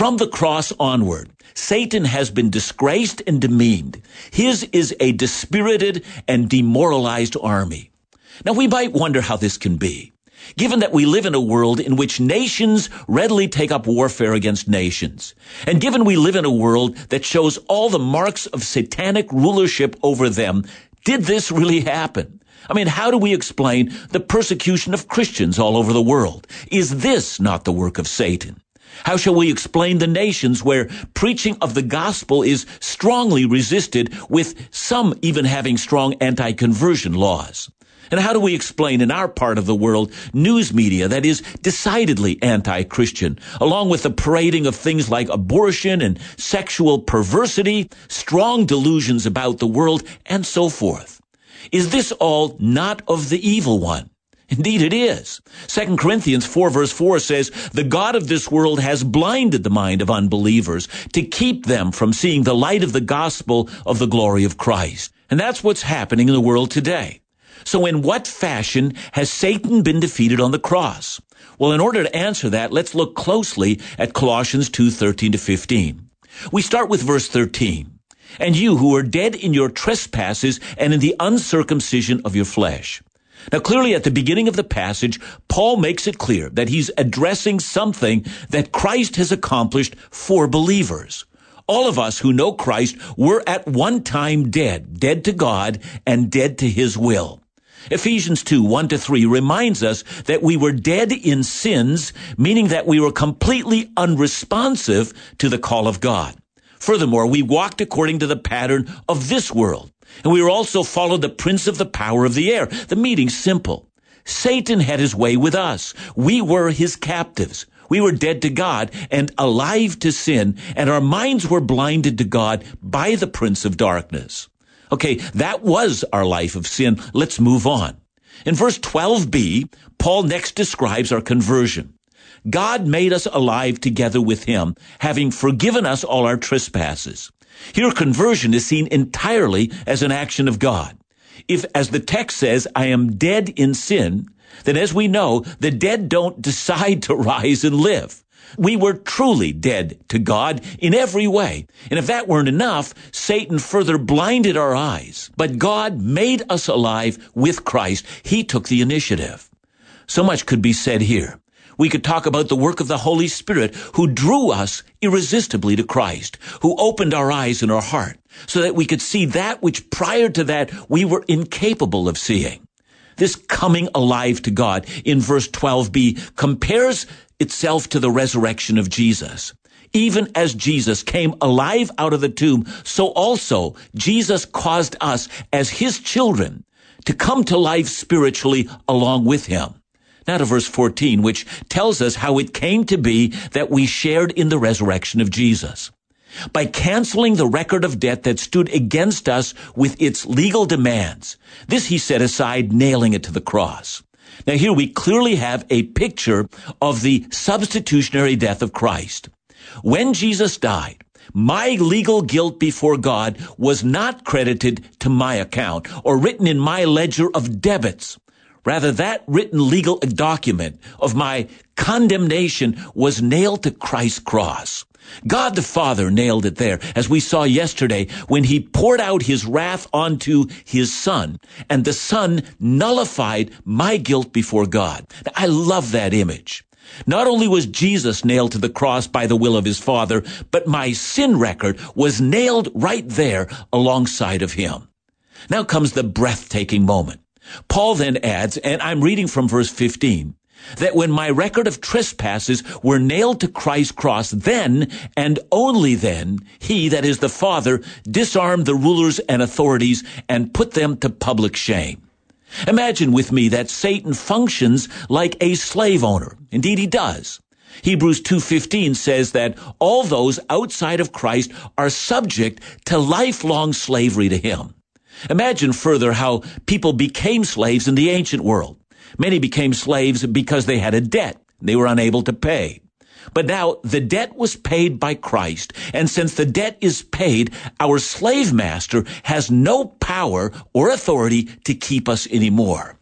From the cross onward, Satan has been disgraced and demeaned. His is a dispirited and demoralized army. Now, we might wonder how this can be, given that we live in a world in which nations readily take up warfare against nations, and given we live in a world that shows all the marks of satanic rulership over them. Did this really happen? I mean, how do we explain the persecution of Christians all over the world? Is this not the work of Satan? How shall we explain the nations where preaching of the gospel is strongly resisted, with some even having strong anti-conversion laws? And how do we explain in our part of the world news media that is decidedly anti-Christian, along with the parading of things like abortion and sexual perversity, strong delusions about the world, and so forth? Is this all not of the evil one? Indeed it is. 2 Corinthians 4 verse 4 says, "The God of this world has blinded the mind of unbelievers to keep them from seeing the light of the gospel of the glory of Christ." And that's what's happening in the world today. So in what fashion has Satan been defeated on the cross? Well, in order to answer that, let's look closely at Colossians 2:13 to 15. We start with verse 13. "And you who are dead in your trespasses and in the uncircumcision of your flesh." Now, clearly at the beginning of the passage, Paul makes it clear that he's addressing something that Christ has accomplished for believers. All of us who know Christ were at one time dead to God and dead to his will. Ephesians 2, 1 to 3 reminds us that we were dead in sins, meaning that we were completely unresponsive to the call of God. Furthermore, we walked according to the pattern of this world, and we were also followed the prince of the power of the air. The meaning's simple. Satan had his way with us. We were his captives. We were dead to God and alive to sin, and our minds were blinded to God by the prince of darkness. Okay, that was our life of sin. Let's move on. In verse 12b, Paul next describes our conversion. God made us alive together with him, having forgiven us all our trespasses. Here, conversion is seen entirely as an action of God. If, as the text says, I am dead in sin, then as we know, the dead don't decide to rise and live. We were truly dead to God in every way. And if that weren't enough, Satan further blinded our eyes. But God made us alive with Christ. He took the initiative. So much could be said here. We could talk about the work of the Holy Spirit, who drew us irresistibly to Christ, who opened our eyes and our heart so that we could see that which prior to that we were incapable of seeing. This coming alive to God in verse 12b compares itself to the resurrection of Jesus. Even as Jesus came alive out of the tomb, so also Jesus caused us as his children to come to life spiritually along with him. Now to verse 14, which tells us how it came to be that we shared in the resurrection of Jesus. By canceling the record of debt that stood against us with its legal demands. This he set aside, nailing it to the cross. Now here we clearly have a picture of the substitutionary death of Christ. When Jesus died, my legal guilt before God was not credited to my account or written in my ledger of debits. Rather, that written legal document of my condemnation was nailed to Christ's cross. God the Father nailed it there, as we saw yesterday, when he poured out his wrath onto his Son, and the Son nullified my guilt before God. Now, I love that image. Not only was Jesus nailed to the cross by the will of his Father, but my sin record was nailed right there alongside of him. Now comes the breathtaking moment. Paul then adds, and I'm reading from verse 15, that when my record of trespasses were nailed to Christ's cross, then and only then, he, that is the Father, disarmed the rulers and authorities and put them to public shame. Imagine with me that Satan functions like a slave owner. Indeed, he does. Hebrews 2:15 says that all those outside of Christ are subject to lifelong slavery to him. Imagine further how people became slaves in the ancient world. Many became slaves because they had a debt they were unable to pay. But now the debt was paid by Christ, and since the debt is paid, our slave master has no power or authority to keep us anymore.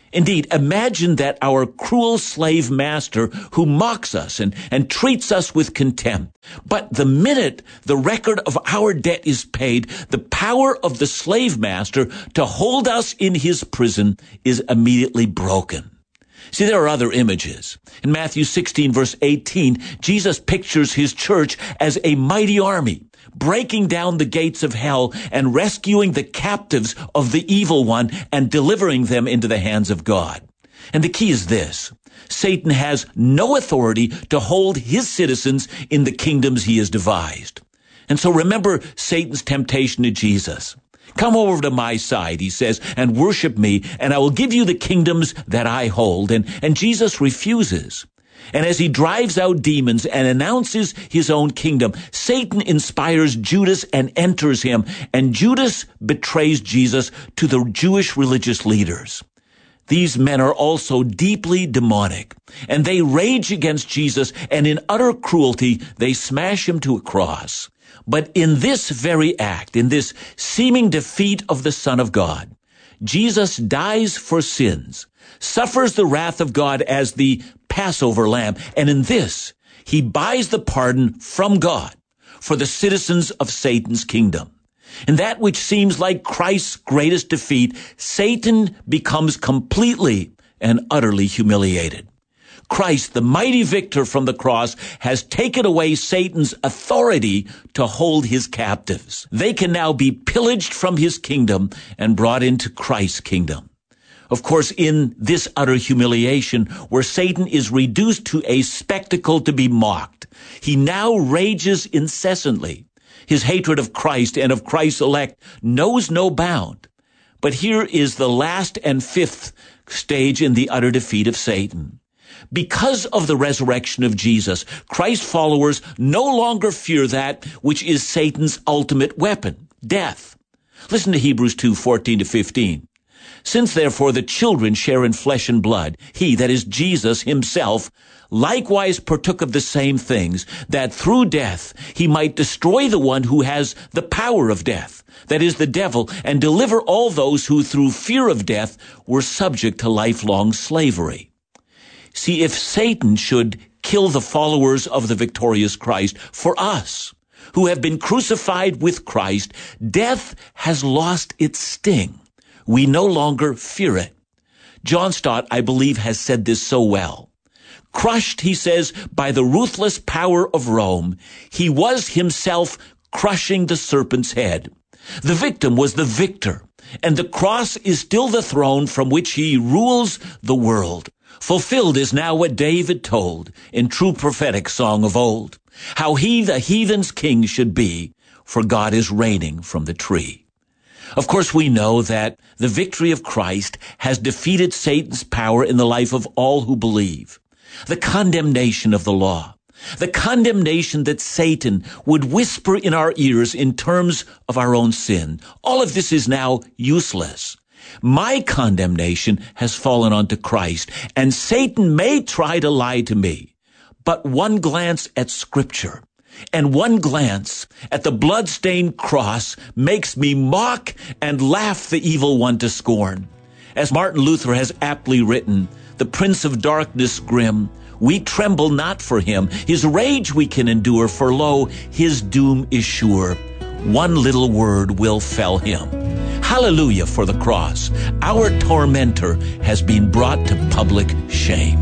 Indeed, imagine that our cruel slave master who mocks us and treats us with contempt. But the minute the record of our debt is paid, the power of the slave master to hold us in his prison is immediately broken. See, there are other images. In Matthew 16, verse 18, Jesus pictures his church as a mighty army, breaking down the gates of hell and rescuing the captives of the evil one and delivering them into the hands of God. And the key is this: Satan has no authority to hold his citizens in the kingdoms he has devised. And so remember Satan's temptation to Jesus. Come over to my side, he says, and worship me, and I will give you the kingdoms that I hold. And Jesus refuses. And as he drives out demons and announces his own kingdom, Satan inspires Judas and enters him, and Judas betrays Jesus to the Jewish religious leaders. These men are also deeply demonic, and they rage against Jesus, and in utter cruelty, they smash him to a cross. But in this very act, in this seeming defeat of the Son of God, Jesus dies for sins, suffers the wrath of God as the Passover lamb, and in this, he buys the pardon from God for the citizens of Satan's kingdom. In that which seems like Christ's greatest defeat, Satan becomes completely and utterly humiliated. Christ, the mighty victor from the cross, has taken away Satan's authority to hold his captives. They can now be pillaged from his kingdom and brought into Christ's kingdom. Of course, in this utter humiliation, where Satan is reduced to a spectacle to be mocked, he now rages incessantly. His hatred of Christ and of Christ's elect knows no bound. But here is the last and fifth stage in the utter defeat of Satan. Because of the resurrection of Jesus, Christ's followers no longer fear that which is Satan's ultimate weapon, death. Listen to Hebrews 2:14-15. Since therefore the children share in flesh and blood, he, that is Jesus himself, likewise partook of the same things, that through death he might destroy the one who has the power of death, that is the devil, and deliver all those who through fear of death were subject to lifelong slavery. See, if Satan should kill the followers of the victorious Christ, for us, who have been crucified with Christ, death has lost its sting. We no longer fear it. John Stott, I believe, has said this so well. Crushed, he says, by the ruthless power of Rome, he was himself crushing the serpent's head. The victim was the victor, and the cross is still the throne from which he rules the world. Fulfilled is now what David told in true prophetic song of old, how he, the heathen's king, should be, for God is reigning from the tree. Of course, we know that the victory of Christ has defeated Satan's power in the life of all who believe. The condemnation of the law, the condemnation that Satan would whisper in our ears in terms of our own sin, all of this is now useless. My condemnation has fallen onto Christ, and Satan may try to lie to me, but one glance at Scripture and one glance at the blood-stained cross makes me mock and laugh the evil one to scorn. As Martin Luther has aptly written, the Prince of Darkness grim, we tremble not for him. His rage we can endure, for lo, his doom is sure. One little word will fell him. Hallelujah for the cross. Our tormentor has been brought to public shame.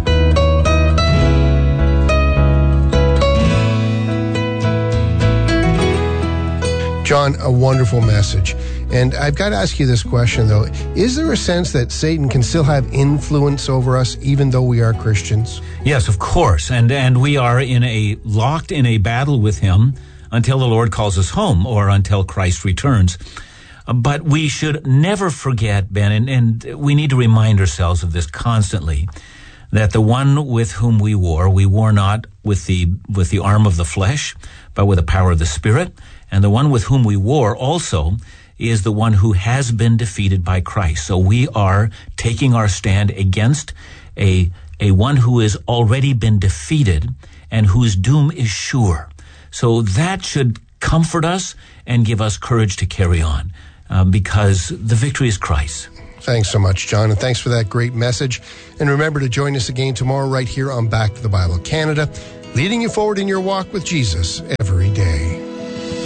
John, a wonderful message. And I've got to ask you this question, though. Is there a sense that Satan can still have influence over us even though we are Christians? Yes, of course. And we are locked in a battle with him until the Lord calls us home or until Christ returns. But we should never forget, Ben, and we need to remind ourselves of this constantly, that the one with whom we war not with the arm of the flesh, but with the power of the Spirit. And the one with whom we war also is the one who has been defeated by Christ. So we are taking our stand against a one who has already been defeated and whose doom is sure. So that should comfort us and give us courage to carry on, because the victory is Christ. Thanks so much, John, and thanks for that great message. And remember to join us again tomorrow right here on Back to the Bible Canada, leading you forward in your walk with Jesus every day.